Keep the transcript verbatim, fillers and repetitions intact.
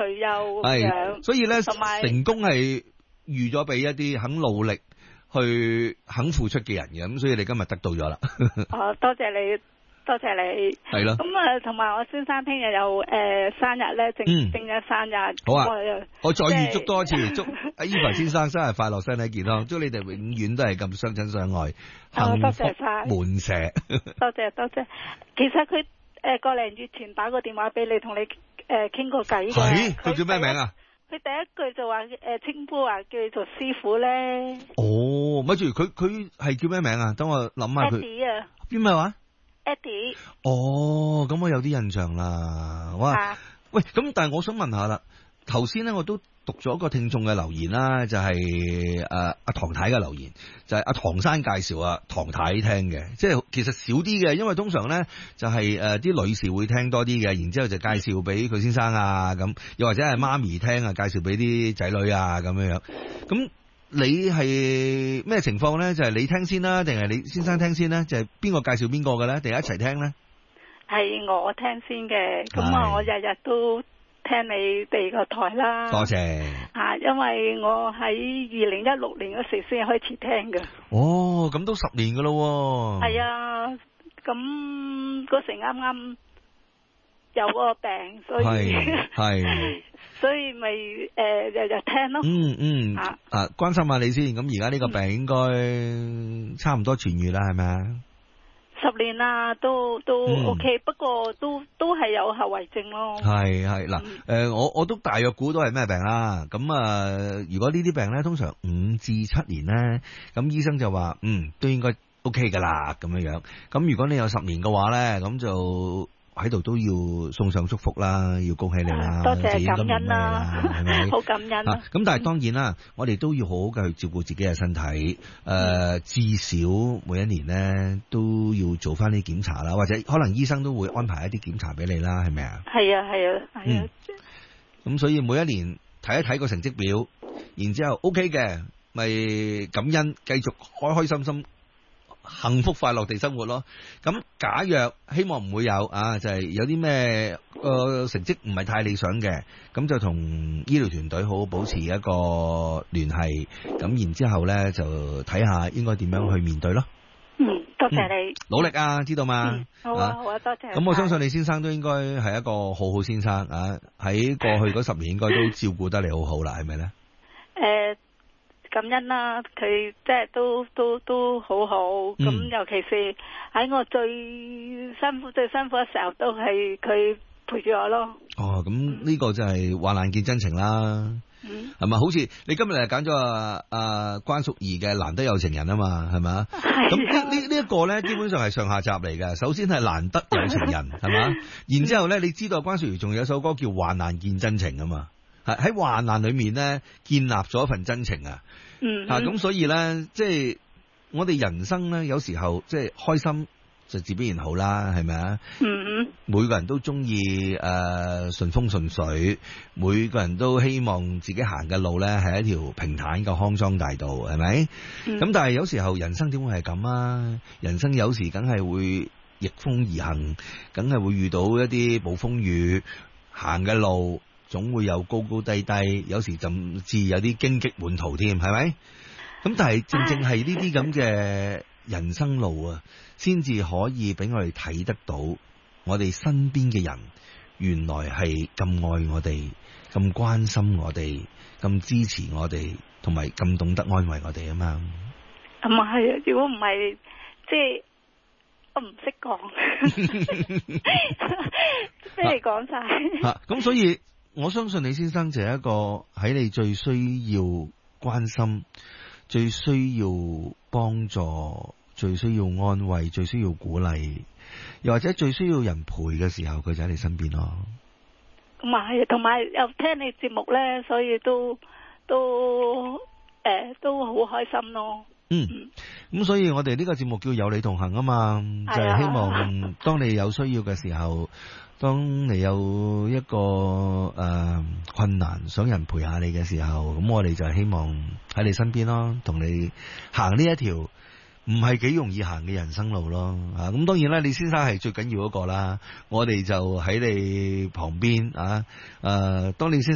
退休咁樣。 所以咧， 同埋成功係預咗俾一啲肯努力去肯付出嘅人嘅，咁所以你今日得到咗啦。 哦，多謝你。多謝你， 係咯。 咁啊，同埋我先生聽日有誒生日咧，正正日生日。 好啊， 我， 我再預祝多一次，祝阿伊凡先生生日快樂，身體健康，祝你哋永遠都係咁相親相愛，幸福滿瀉。 多謝多謝。其實佢誒個零月前打個電話俾你，同你誒傾過偈嘅。 係，佢叫咩名啊？ 佢第一句就話誒稱呼話叫你做師傅咧。 哦，咪住，佢佢係叫咩名啊？等我諗下佢。 Eddie 啊。 邊咩話？ Eddie， 哦，咁我有啲印象啦。哇，啊、喂，咁但係我想問下啦，頭先咧我都讀咗個聽眾嘅留言啦，就係誒阿唐太嘅留言，就係、是、阿、啊、唐生介紹啊唐太聽嘅，即係其實少啲嘅，因為通常咧就係誒啲女士會聽多啲嘅，然之後就介紹俾佢先生啊咁，又或者係媽咪聽啊，介紹俾啲仔女啊咁樣樣，咁。你係咩情況咧？就係、是、你聽先啦，定係你先生聽先咧？就係邊個介紹邊個嘅咧？定係一齊聽咧？ 係我聽先嘅，咁啊，我日日都聽你哋個台啦。多謝啊，因為我喺二零一六年嗰時先開始聽嘅。 哦，咁都十年噶咯。 係啊，咁嗰時啱啱有個病，所以係。所以咪誒日日聽咯。 嗯嗯啊啊，關心下你先。咁而家呢個病應該差唔多痊愈啦，係咪啊？ 十年啦，都都 OK，、嗯、不過都都係有後遺症咯。係係嗱，誒、嗯呃，我我都大約估到係咩病啦。咁啊、呃，如果呢啲病咧，通常五至七年咧，咁醫生就話，嗯，都應該 OK 噶啦，咁樣樣。咁如果你有十年嘅話咧，咁就。喺度都要送上祝福啦，要恭喜你啦， 多謝感恩啦，係咪？好感恩啦。 咁、啊、但係當然啦，我哋都要好好嘅去照顧自己嘅身體。誒、呃，至少每一年咧都要做翻啲檢查啦，或者可能醫生都會安排一啲檢查俾你啦，係咪啊？係啊，係啊，係啊。咁、嗯、所以每一年睇一睇個成績表，然之後 OK 嘅，咪感恩，繼續開開心心。幸福快樂地生活咯。咁假若希望唔會有啊，就係、是、有啲咩個成績唔係太理想嘅，咁就同醫療團隊好好保持一個聯繫。咁然之後咧就睇下應該點樣去面對咯。嗯，多謝你、嗯、努力啊，知道嘛？嗯、好啊，好啊，多謝。咁我相信你先生都應該係一個好好先生啊。喺過去嗰十年應該都照顧得你好好啦，係咪咧？誒、呃。感恩啦，佢即係都都都好好，咁、嗯、尤其是喺我最辛苦最辛苦嘅時候，都係佢陪住我咯。哦，咁呢個真係患難見真情啦，係、嗯、咪？好似你今日係揀咗阿阿關淑怡嘅難得有情人啊嘛，係咪？咁呢呢呢一個咧，基本上係上下集嚟嘅。首先係難得有情人，係嘛？然之後咧，你知道關淑怡仲有首歌叫患難見真情啊嘛？喺患難裏面咧，建立咗一份真情啊！嗯，吓咁所以咧，即係我哋人生咧，有時候即係開心就自必然好啦，係咪啊？嗯，每個人都中意誒順風順水，每個人都希望自己行嘅路咧係一條平坦嘅康莊大道，係咪？咁、嗯、但係有時候人生點會係咁啊？人生有時梗係會逆風而行，梗係會遇到一啲暴風雨，行嘅路。總會有高高低低，有時甚至有啲荊棘滿途添，係咪？咁但係正正係呢啲咁嘅人生路啊，先至可以俾我哋睇得到，我哋身邊嘅人原來係咁愛我哋，咁關心我哋，咁支持我哋，同埋咁懂得安慰我哋啊嘛。咁啊係啊，如果唔係，即係我唔識講，即係講晒。吓咁，所以。我相信李先生就係一個喺你最需要關心、最需要幫助、最需要安慰、最需要鼓勵，又或者最需要人陪嘅時候，佢就喺你身邊咯。咁啊係，同埋又聽你節目咧，所以都都誒、呃、都好開心咯。嗯，咁所以我哋呢個節目叫有你同行啊嘛，就係、是、希望當你有需要嘅時候。當你有一個誒、呃、困難想人陪下你嘅時候，咁我哋就希望喺你身邊咯，同你行呢一條唔係幾容易行嘅人生路咯。啊，咁當然啦，你先生係最緊要嗰個啦，我哋就喺你旁邊啊。誒、呃，當你先